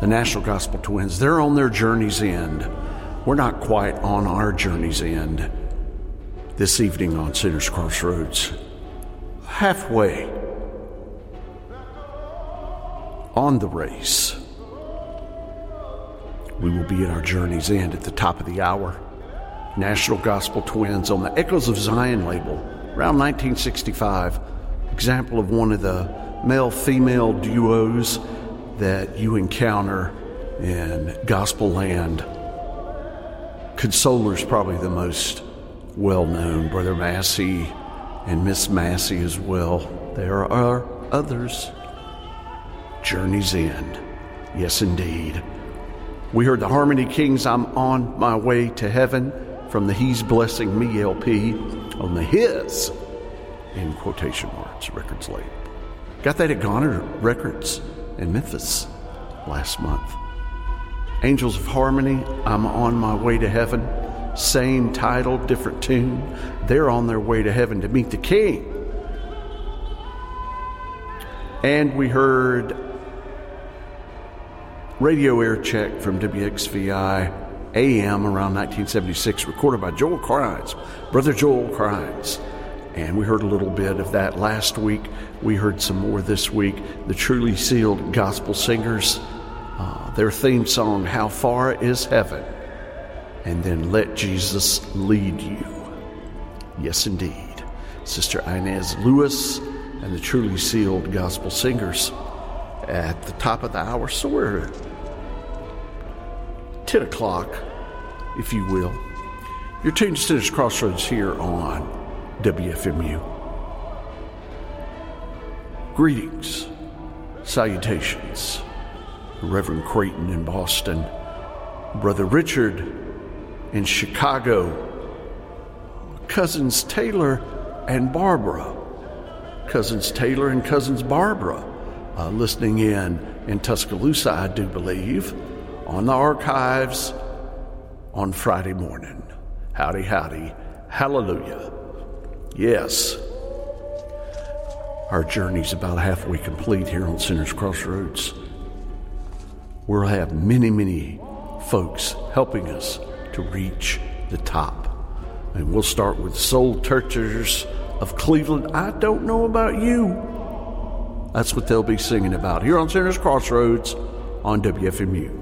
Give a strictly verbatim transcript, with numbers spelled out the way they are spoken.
the National Gospel Twins. They're on their journey's end. We're not quite on our journey's end this evening on Sinners Crossroads. Halfway on the race. We will be at our journey's end at the top of the hour. National Gospel Twins on the Echoes of Zion label, around nineteen sixty-five. Example of one of the male-female duos that you encounter in gospel land. Consoler's probably the most well-known. Brother Massey and Miss Massey as well. There are others. Journey's End. Yes, indeed. We heard the Harmony Kings, I'm on my way to heaven, from the He's Blessing Me L P on the His, in quotation marks, records label. Got that at Goner Records in Memphis last month. Angels of Harmony, I'm on my way to heaven. Same title, different tune. They're on their way to heaven to meet the King. And we heard Radio Air Check from W X V I A M around nineteen seventy-six, recorded by Joel Crines, Brother Joel Crines. And we heard a little bit of that last week. We heard some more this week. The Truly Sealed Gospel Singers, uh, their theme song, How Far Is Heaven? And then Let Jesus Lead You. Yes, indeed. Sister Inez Lewis and the Truly Sealed Gospel Singers at the top of the hour. So we're at ten o'clock, if you will. You're tuned to Sinners Crossroads here on W F M U. Greetings, salutations. Reverend Creighton in Boston, Brother Richard in Chicago, Cousins Taylor and Barbara, Cousins Taylor and Cousins Barbara, uh, listening in in Tuscaloosa, I do believe, on the archives on Friday morning. Howdy, howdy, hallelujah. Yes, our journey's about halfway complete here on Sinners Crossroads. We'll have many, many folks helping us to reach the top. And we'll start with Soul Churchers of Cleveland. I don't know about you. That's what they'll be singing about here on Sinners Crossroads on W F M U.